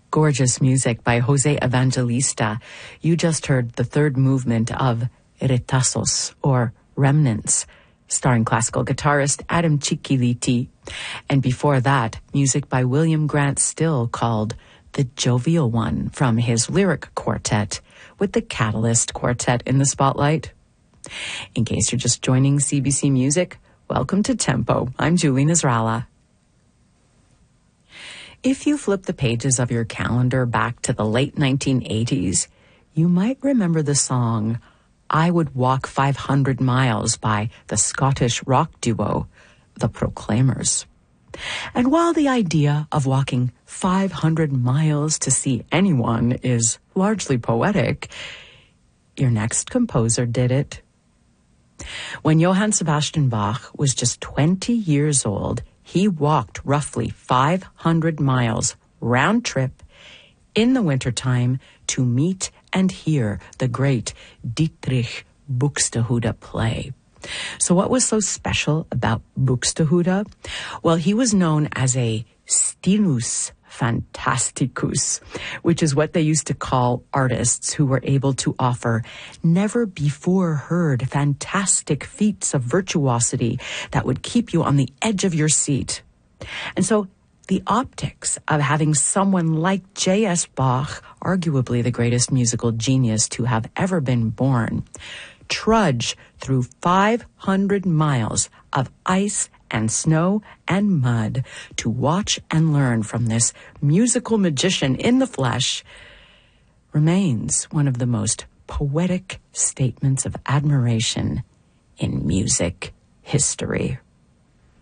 Gorgeous music by Jose Evangelista. You just heard the third movement of Retazos, or Remnants, starring classical guitarist Adam Chiquiliti. And before that, music by William Grant Still called The Jovial One from his lyric quartet, with the Catalyst Quartet in the spotlight. In case you're just joining CBC Music, welcome to Tempo. I'm Julie Nasrallah. If you flip the pages of your calendar back to the late 1980s, you might remember the song I Would Walk 500 Miles by the Scottish rock duo, The Proclaimers. And while the idea of walking 500 miles to see anyone is largely poetic, your next composer did it. When Johann Sebastian Bach was just 20 years old, he walked roughly 500 miles round trip in the wintertime to meet and hear the great Dietrich Buxtehude play. So what was so special about Buxtehude? Well, he was known as a stilus fantasticus, which is what they used to call artists who were able to offer never-before-heard fantastic feats of virtuosity that would keep you on the edge of your seat. And so the optics of having someone like J.S. Bach, arguably the greatest musical genius to have ever been born, trudge through 500 miles of ice and snow and mud to watch and learn from this musical magician in the flesh remains one of the most poetic statements of admiration in music history.